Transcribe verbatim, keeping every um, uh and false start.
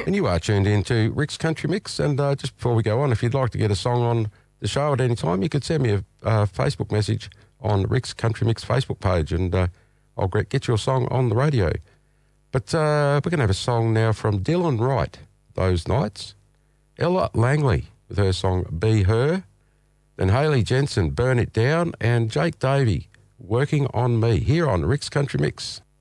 And you are tuned in to Rick's Country Mix. And uh, just before we go on, if you'd like to get a song on the show at any time, you could send me a uh, Facebook message on Rick's Country Mix Facebook page, and uh, I'll get your song on the radio. But uh, we're going to have a song now from Dylan Wright, Those Nights, Ella Langley with her song Be Her, then Hayley Jensen, Burn It Down, and Jake Davey, Working on Me, here on Rick's Country Mix.